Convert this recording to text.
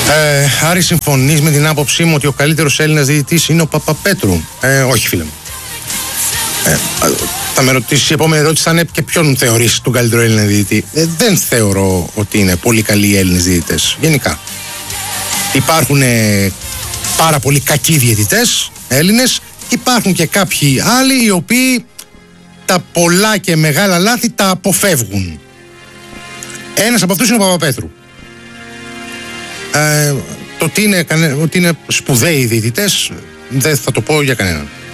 Άρη, συμφωνείς με την άποψή μου ότι ο καλύτερος Έλληνας διαιτητής είναι ο Παπαπέτρου? Όχι, φίλε μου. Θα με ρωτήσεις, η επόμενη ερώτηση θα είναι και ποιον θεωρείς τον καλύτερο Έλληνα διαιτητή. Δεν θεωρώ ότι είναι πολύ καλοί οι Έλληνες διαιτητές. Γενικά. Υπάρχουν πάρα πολύ κακοί διαιτητές Έλληνες. Υπάρχουν και κάποιοι άλλοι οι οποίοι τα πολλά και μεγάλα λάθη τα αποφεύγουν. Ένας από αυτούς είναι ο Παπαπέτρου. Το ότι είναι σπουδαίοι διαιτητές δεν θα το πω για κανέναν.